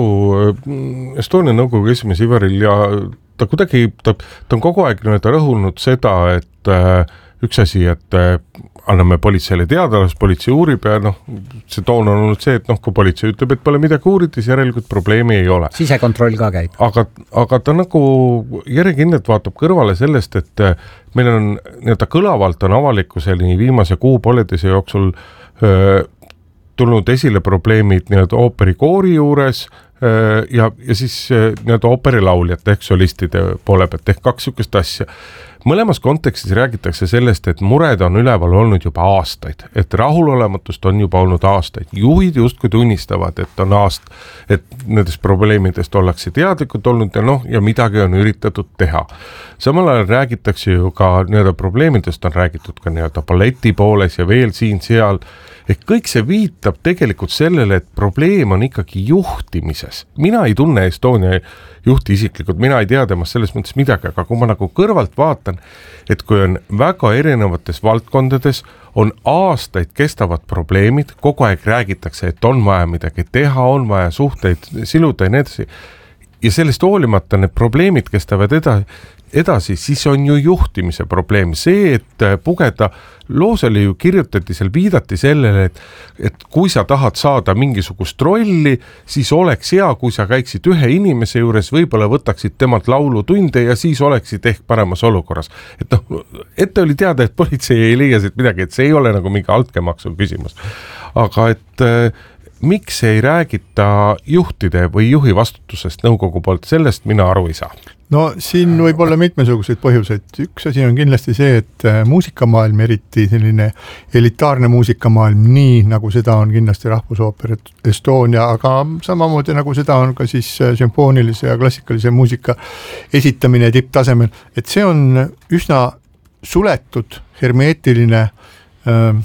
Estonia nõukogu esimees Ivaril ja ta kuidagi, ta, ta on kogu aeg nüüd rõhunud seda, et äh, üks asi, et äh, anname politseile teada, las politsei uurib ja noh, see toon on olnud see, et noh, kui politsei ütleb, et pole midagi uurida, siis järelikult probleemi ei ole. Sisekontroll ka käib. Aga, aga ta nagu järjekindlalt vaatab kõrvale sellest, et meil on nii-öelda kõlavalt on avalikkuseni viimase kuu pooleteise jooksul öö, tulnud esile probleemid nii-öelda ooperikoori juures öö, ja, ja siis nii-öelda ooperilauljate ehk solistide poole pealt ehk kaks sükest asja. Mõlemas kontekstis räägitakse sellest, et mured on üleval olnud juba aastaid, et rahulolematust on juba olnud aastaid. Juhid justkui tunnistavad, et on aast, et nendest probleemidest ollakse teadlikud olnud ja noh, ja midagi on üritatud teha. Samal ajal räägitakse ju ka nii-öelda probleemidest on räägitud ka nii-öelda balleti pooles ja veel siin-seal. Ehk kõik see viitab tegelikult sellele, et probleem on ikkagi juhtimises. Mina ei tunne Estonia juhti isiklikult, mina ei tea temast selles mõttes midagi, aga kui ma nagu kõrvalt vaatan, et kui on väga erinevates valdkondades, on aastaid kestavad probleemid, kogu aeg räägitakse, et on vaja midagi teha, on vaja suhteid siluda ja nii edasi. Ja sellest hoolimata need probleemid kestavad edasi, edasi, siis on ju juhtimise probleem. See, et pugeda, loosele ju kirjutati, seal viidati sellele, et, et kui sa tahad saada mingisugust rolli, siis oleks hea, kui sa käiksid ühe inimese juures, võib-olla võtaksid temalt laulutunde ja siis oleksid ehk paremas olukorras. Et noh, ette oli teada, et politsei ei leia siit midagi, et see ei ole nagu mingi altkäemaksu küsimus. Aga et miks ei räägita juhtide või juhi vastutusest nõukogu poolt, sellest mina aru ei saa. No siin võib olla mitmesuguseid põhjuseid. Üks asi on kindlasti see, et muusikamaailm, eriti selline elitaarne muusikamaailm, nii nagu seda on kindlasti Rahvusooper Estonia, aga samamoodi nagu seda on ka siis sümfoonilise ja klassikalise muusika esitamine tipptasemel, et see on üsna suletud, hermeetiline äh,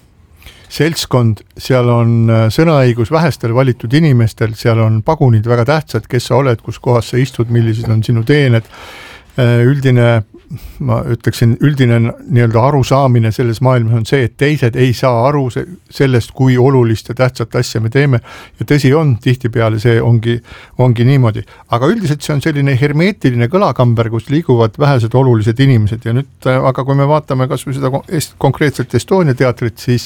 seltskond, seal on sõnaõigus vähestel valitud inimestel, seal on pagunid väga tähtsad, kes sa oled, kus kohas sa istud, millised on sinu teened. Üldine, ma ütleksin, üldine nii-öelda arusaamine selles maailmas on see, et teised ei saa aru sellest, kui olulist ja tähtsat asja me teeme. Ja tõsi on, tihtipeale see ongi, ongi niimoodi. Aga üldiselt see on selline hermeetiline kõlakamber, kus liiguvad vähesed olulised inimesed. Ja nüüd, aga kui me vaatame kas või seda konkreetselt Estonia teatrit, siis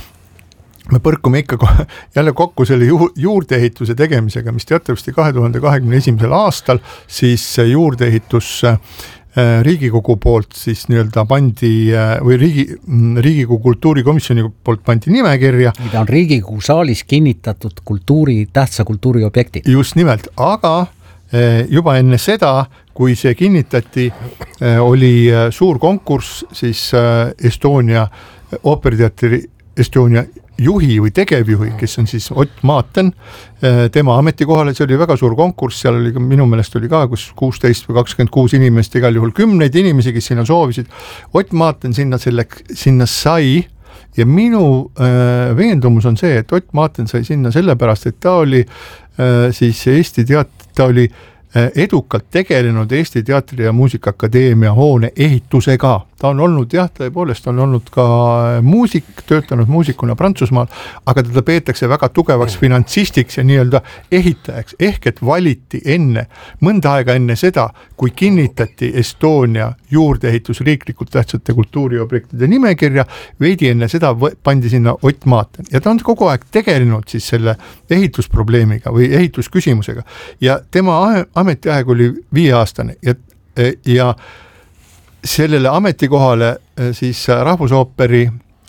me põrkume ikka jälle kokku selle ju- juurdeehituse tegemisega, mis teatavasti kahe tuhande kahekümne esimesel aastal, siis juurdeehitus Riigikogu poolt siis nii-öelda pandi või riigi, Riigikogu kultuurikomisjoni poolt pandi nimekirja. Mida on Riigikogu saalis kinnitatud kultuuri, tähtsa kultuuriobjekti. Just nimelt, aga juba enne seda, kui see kinnitati, oli suur konkurss siis Estonia ooperiteatri Estonia juhi või tegevjuhi, kes on siis Ott Maaten, tema ametikohale, see oli väga suur konkurss, seal oli minu meelest oli ka kus kuusteist või kakskümmend kuus inimest, igal juhul kümneid inimesi, kes sinna soovisid. Ott Maaten sinna, selle, sinna sai ja minu äh, veendumus on see, et Ott Maaten sai sinna sellepärast, et ta oli äh, siis Eesti teat-, ta oli äh, edukalt tegelenud Eesti Teatri- ja Muusikaakadeemia hoone ehitusega. Ta on olnud, jah, tõepoolest on olnud ka muusik, töötanud muusikuna Prantsusmaal, aga teda peetakse väga tugevaks finantsistiks ja nii-öelda ehitajaks, ehk et valiti enne, mõnda aega enne seda, kui kinnitati Estonia juurdeehitus riiklikult tähtsate kultuuriobjektide nimekirja, veidi enne seda pandi sinna Ott Maaten. Ja ta on kogu aeg tegelenud siis selle ehitusprobleemiga või ehitusküsimusega ja tema ametiaeg oli viieaastane ja, ja sellele ametikohale siis Rahvusooperi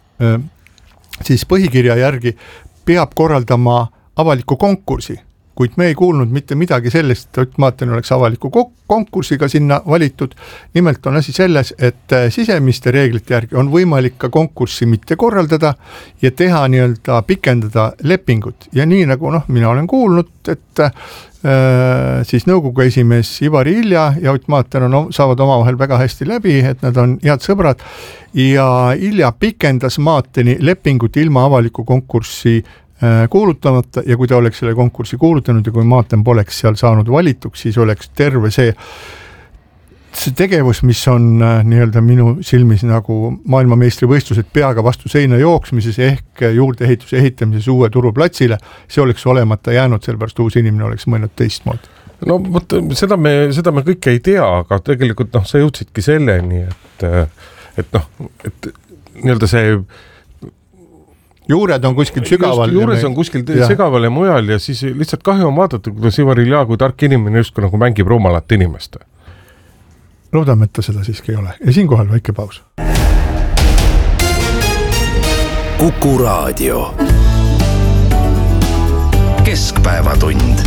siis põhikirja järgi peab korraldama avaliku konkursi, kuid me ei kuulnud mitte midagi sellest, et Ott Maaten oleks avaliku konkursiga sinna valitud. Nimelt on asi selles, et sisemiste reeglite järgi on võimalik ka konkurssi mitte korraldada ja teha nii-öelda pikendada lepingut. Ja nii nagu noh, mina olen kuulnud, et siis nõukogu esimees Ivari Ilja ja Ott Maaten on, saavad omavahel väga hästi läbi, et nad on head sõbrad ja Ilja pikendas Maateni lepingut ilma avaliku konkurssi kuulutamata ja kui ta oleks selle konkursi kuulutanud ja kui Maaten poleks seal saanud valituks, siis oleks terve see see tegevus, mis on nii-öelda minu silmis nagu maailmameistri võistlused peaga vastu seina jooksmises ehk juurdeehituse ehitamises uue turuplatsile, see oleks olemata jäänud, sellepärast uus inimene oleks mõelnud teistmoodi. No võt, seda, me, seda me kõike ei tea, aga tegelikult noh, sa jõudsidki selleni, et, et noh, et nii-öelda see juured on kuskil sügaval. Just, juures on kuskil ja. Sügaval ja mujal ja siis lihtsalt kahju on vaadata, kuidas Ivar Ilja kui tark inimene justkui nagu mängib rumalat inimest. Loodame, et ta seda siiski ei ole. Ja siinkohal väike paus. Kuku Raadio. Keskpäevatund.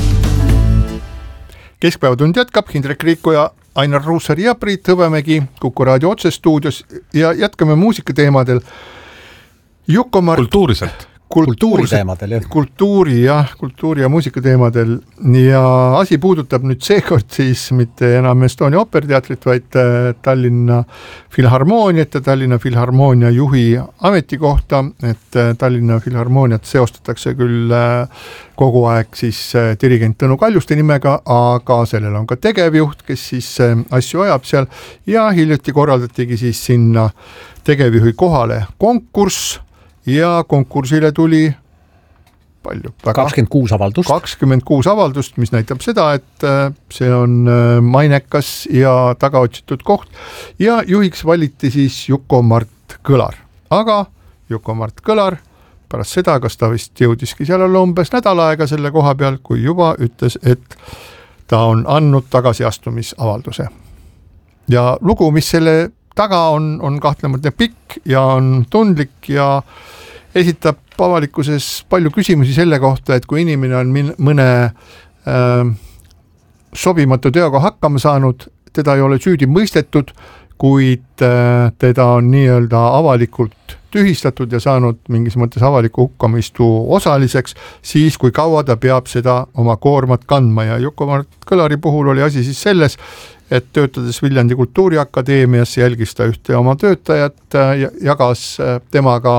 Keskpäevatund jätkab Hindrek Riiko ja Ainar Ruussaar ja Priit Hõbemägi Kuku Raadio otsestuudios ja jätkame muusikateemadel. Juko Mart... Kultuuriselt. Kultuuri teemadel, jah. Kultuuri, jah, kultuuri ja muusika teemadel ja asi puudutab nüüd seekord siis mitte enam Estonia operteatrit, vaid Tallinna Filharmooniat ja Tallinna Filharmoonia juhi ametikohta, et Tallinna Filharmooniat seostatakse küll kogu aeg siis dirigent Tõnu Kaljuste nimega, aga sellel on ka tegevjuht, kes siis asju ajab seal ja hiljuti korraldatigi siis sinna tegevjuhi kohale konkurss ja konkursile tuli palju? kakskümmend kuus avaldust. kakskümmend kuus avaldust, mis näitab seda, et see on mainekas ja tagaotsitud koht ja juhiks valiti siis Juko Mart Kõlar. Aga Juko Mart Kõlar pärast seda, kas ta vist jõudiski seal olla umbes nädal aega selle koha peal, kui juba ütles, et ta on andnud tagasiastumisavalduse. Ja lugu, mis selle taga on, on kahtlemata pikk ja on tundlik ja esitab avalikkuses palju küsimusi selle kohta, et kui inimene on min- mõne äh, sobimatu teoga hakkama saanud, teda ei ole süüdi mõistetud, kuid äh, teda on nii-öelda avalikult tühistatud ja saanud mingis mõttes avaliku hukkamõistu osaliseks, siis kui kaua ta peab seda oma koormat kandma ja Juko Mart Kõlari puhul oli asi siis selles, et töötades Viljandi Kultuuriakadeemias jälgis ta ühte oma töötajat, jagas temaga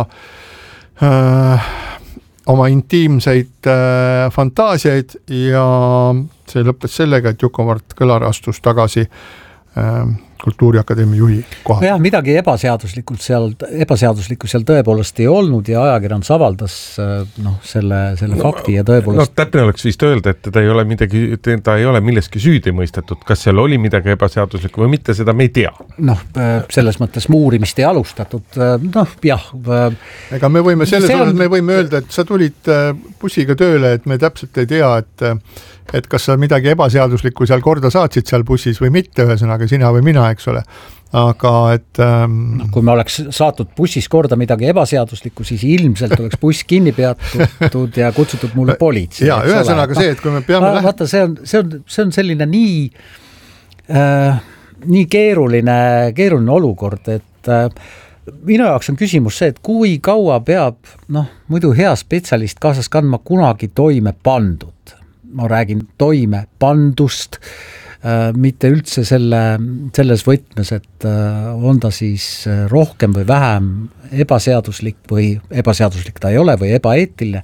äh, oma intiimseid äh, fantaasiaid ja see lõppes sellega, et Juko Mart Kõlar astus tagasi äh, Kultuuriakadeemia juhi koha. Jah, midagi ebaseaduslikult seal, ebaseaduslikku seal tõepoolest ei olnud ja ajakirjandus avaldas noh, selle, selle no, fakti ja tõepoolest... No täpne oleks vist öelda, et ta ei ole, midagi, ta ei ole milleski süüdi mõistetud. Kas seal oli midagi ebaseaduslikku või mitte, seda me ei tea. Noh, selles mõttes muurimist ei alustatud. Noh, jah. Ega me võime selles on... osas, me võime öelda, et sa tulid bussiga tööle, et me täpselt ei tea, et et kas sa midagi ebaseaduslikku seal korda saatsid seal bussis või mitte, ühesõnaga sina või mina, eks ole. Aga et... Ähm... No, kui me oleks saatnud bussis korda midagi ebaseaduslikku, siis ilmselt oleks buss kinni peatud ja kutsutud mulle politsei. Ja, ühesõnaga see, et kui me peame... Lähe... Vaata, see on, see, on, see on selline nii, äh, nii keeruline, keeruline olukord, et äh, minu jaoks on küsimus see, et kui kaua peab, noh, muidu hea spetsialist kaasas kandma kunagi toime pandud. Ma räägin toime pandust, äh, mitte üldse selle, selles võtmes, et äh, on ta siis rohkem või vähem ebaseaduslik või ebaseaduslik ta ei ole või ebaeetiline.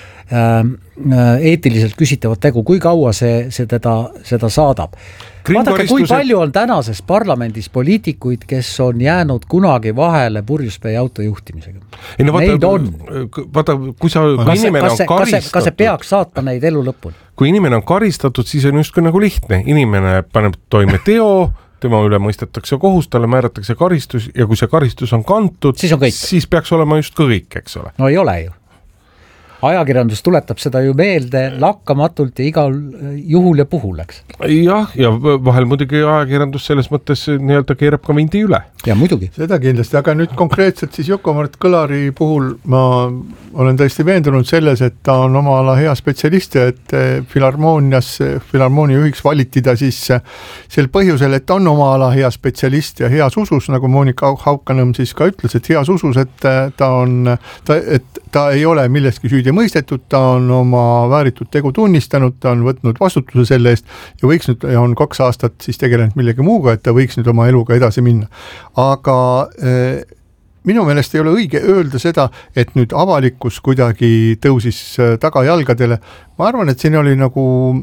Eetiliselt küsitavat tegu, kui kaua see, see teda, seda saadab. Vaadake, kui palju on tänases parlamendis poliitikuid, kes on jäänud kunagi vahele purjuspäi auto juhtimisega. No, vaata, neid on. Vaata, kui sa, kui kas, inimene kas, on karistatud. Kas see peaks saatma neid elu lõpuni? Kui inimene on karistatud, siis on just nagu lihtne. Inimene paneb toime teo, tema üle mõistetakse kohus, talle määratakse karistus ja kui see karistus on kantud, siis, on siis peaks olema just kõik, eks ole. No ei ole ju. Ajakirjandus tuletab seda ju meelde lakkamatult ja igal juhul ja puhul, eks? Jah, ja vahel muidugi ajakirjandus selles mõttes nii-öelda keerab ka vindi üle. Ja muidugi. Seda kindlasti, aga nüüd konkreetselt siis Juku-Mart Kõlari puhul ma olen tõesti veendunud selles, et ta on oma ala hea spetsialist ja et filharmoonias, filharmoonia juhiks valiti ta siis sel põhjusel, et ta on oma ala hea spetsialist ja heas usus, nagu Monika Haukanõmm siis ka ütles, et heas usus, et ta on, ta, et ta ei ole milleski süüdi mõistetud, ta on oma vääritud tegu tunnistanud, ta on võtnud vastutuse selle eest ja võiks nüüd, ja on kaks aastat siis tegelenud millegi muuga, et ta võiks nüüd oma eluga edasi minna. Aga eh, minu meelest ei ole õige öelda seda, et nüüd avalikkus kuidagi tõusis tagajalgadele. Ma arvan, et siin oli nagu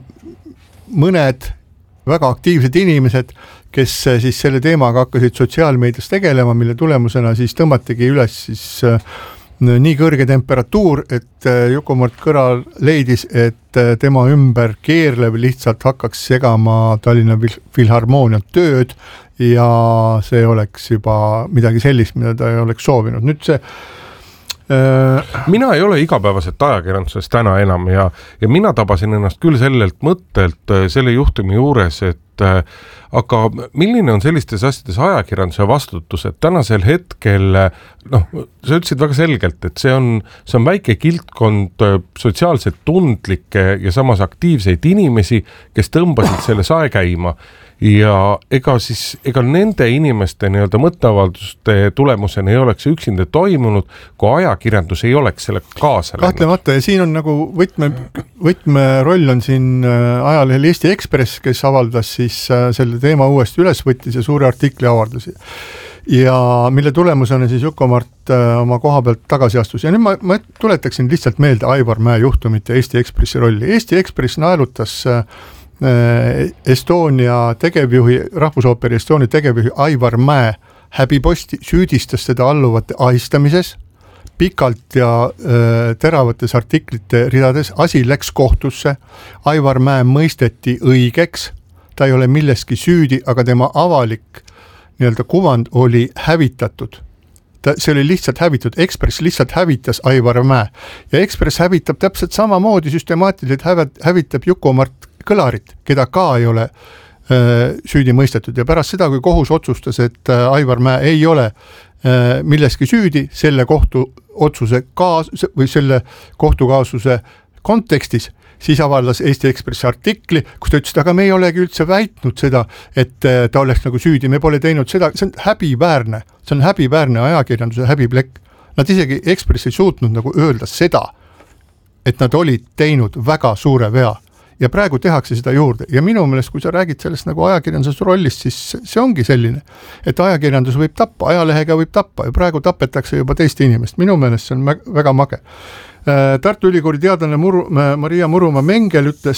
mõned väga aktiivsed inimesed, kes siis selle teemaga hakkasid sotsiaalmeedias tegelema, mille tulemusena siis tõmmatigi üles siis nii kõrge temperatuur, et Juku-Mart Kõral leidis, et tema ümber keerlev lihtsalt hakkaks segama Tallinna Filharmoonia tööd ja see oleks juba midagi sellist, mida ta ei oleks soovinud. Nüüd see äh... mina ei ole igapäevaselt ajakirjanduses täna enam ja, ja mina tabasin ennast küll sellelt mõttelt selle juhtumi juures, et aga milline on sellistes asjades ajakirjanduse vastutus, et tänasel hetkel, noh, sa ütlesid väga selgelt, et see on, see on väike kiltkond sotsiaalselt tundlikke ja samas aktiivseid inimesi, kes tõmbasid selle sae käima. Ja ega siis, ega nende inimeste nii-öelda mõtteavalduste tulemusena ei oleks üksinda toimunud, kui ajakirjandus ei oleks selle kaasa läinud. Kahtlemata ja siin on nagu võtme, võtme roll on siin ajalehel Eesti Ekspress, kes avaldas siis selle teema uuesti üles võttis ja suure artikli avaldusi. Ja mille tulemusena siis Juku-Mart oma koha pealt tagasi astus. Ja nüüd ma, ma tuletaksin lihtsalt meelde Aivar Mäe juhtumit ja Eesti Ekspressi rolli. Eesti Ekspress naelutas Estonia tegevjuhi, Rahvusooperi Estonia tegevjuhi Aivar Mäe häbiposti, süüdistas teda alluvate ahistamises, pikalt ja äh, teravates artiklite ridades, asi läks kohtusse, Aivar Mäe mõisteti õigeks, ta ei ole milleski süüdi, aga tema avalik nii-öelda kuvand oli hävitatud. Ta, see oli lihtsalt hävitud, Ekspress lihtsalt hävitas Aivar Mäe ja Ekspress hävitab täpselt samamoodi süstemaatiliselt hävitab Juku-Mart Kõlarit, keda ka ei ole äh, süüdi mõistetud ja pärast seda, kui kohus otsustas, et äh, Aivar Mäe ei ole äh, milleski süüdi selle kohtu otsuse kaas- või selle kohtukaasuse kontekstis, siis avaldas Eesti Ekspressi artikli, kus ta ütles, aga me ei olegi üldse väitnud seda, et äh, ta oleks nagu süüdi, me pole teinud seda, see on häbiväärne, see on häbiväärne ajakirjanduse häbiplekk. Nad isegi Ekspress ei suutnud nagu öelda seda, et nad olid teinud väga suure vea. Ja praegu tehakse seda juurde ja minu meelest, kui sa räägid sellest nagu ajakirjanduse rollist, siis see ongi selline, et ajakirjandus võib tappa, ajalehega võib tappa ja praegu tapetakse juba teist inimest. Minu meelest see on väga mage. Tartu Ülikooli teadlane Muru, Maria Murumaa Mengel ütles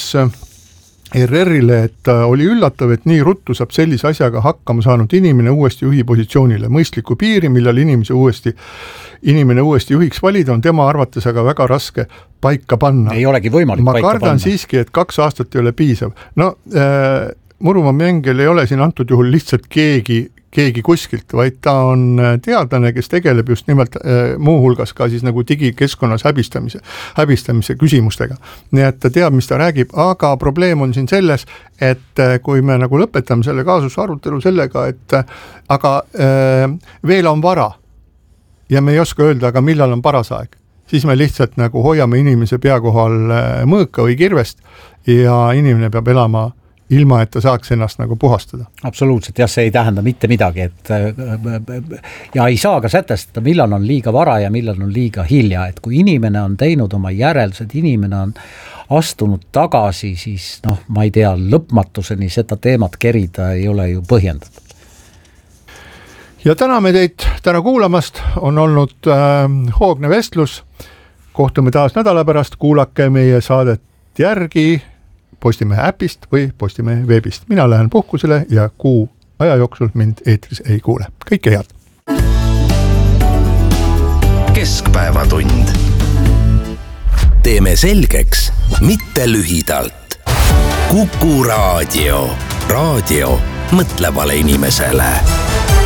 R R-ile, et oli üllatav, et nii ruttu saab sellise asjaga hakkama saanud inimene uuesti juhi positsioonile. Mõistliku piiri, millal inimese uuesti, inimene uuesti juhiks valida, on tema arvates aga väga raske paika panna. Ei olegi võimalik ma paika panna. Ma kardan siiski, et kaks aastat ei ole piisav. No, äh, Murumaa Mengel ei ole siin antud juhul lihtsalt keegi, keegi kuskilt, vaid ta on teadlane, kes tegeleb just nimelt äh, muu hulgas ka siis nagu digikeskkonnas häbistamise, häbistamise küsimustega. Nii et ta teab, mis ta räägib, aga probleem on siin selles, et äh, kui me nagu lõpetame selle kaasuse arutelu sellega, et äh, aga äh, veel on vara ja me ei oska öelda, aga millal on paras aeg, siis me lihtsalt nagu hoiame inimese pea kohal äh, mõõka või kirvest ja inimene peab elama ilma et ta saaks ennast nagu puhastada. Absoluutselt, jah, see ei tähenda mitte midagi, et ja ei saa ka sätestada, millal on liiga vara ja millal on liiga hilja, et kui inimene on teinud oma järeldused, inimene on astunud tagasi, siis noh, ma ei tea, lõpmatuseni seda teemat kerida ei ole ju põhjendatud. Ja täname teid täna kuulamast, on olnud äh, hoogne vestlus, kohtume taas nädala pärast, kuulake meie saadet järgi Postimehe äpist või Postimehe veebist. Mina lähen puhkusele ja kuu aja jooksul mind eetris ei kuule. Kõike head! Keskpäevatund. Teeme selgeks, mitte lühidalt. Kuku Raadio. Raadio mõtlevale inimesele.